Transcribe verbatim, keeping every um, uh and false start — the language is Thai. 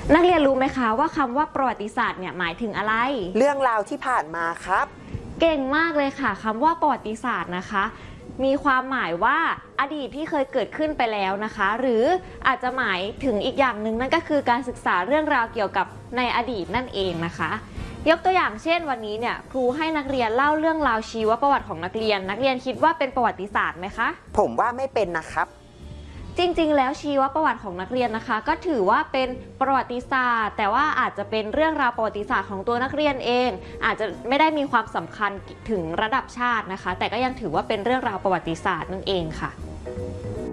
นักเรียนรู้ไหมคะว่าคำว่าประวัติศาสตร์เนี่ยหมายถึงอะไรเรื่องราวที่ผ่านมาครับเก่งมากเลยค่ะคำว่าประวัติศาสตร์นะคะมีความหมายว่าอดีตที่เคยเกิดขึ้นไปแล้วนะคะหรืออาจจะหมายถึงอีกอย่างหนึ่งนั่นก็คือการศึกษาเรื่องราวเกี่ยวกับในอดีตนั่นเองนะคะยกตัวอย่างเช่นวันนี้เนี่ยครูให้นักเรียนเล่าเรื่องราวชีวประวัติของนักเรียนนักเรียนคิดว่าเป็นประวัติศาสตร์ไหมคะผมว่าไม่เป็นนะครับจริงๆแล้วชีวประวัติของนักเรียนนะคะก็ถือว่าเป็นประวัติศาสตร์แต่ว่าอาจจะเป็นเรื่องราวประวัติศาสตร์ของตัวนักเรียนเองอาจจะไม่ได้มีความสำคัญถึงระดับชาตินะคะแต่ก็ยังถือว่าเป็นเรื่องราวประวัติศาสตร์นั่นเองค่ะ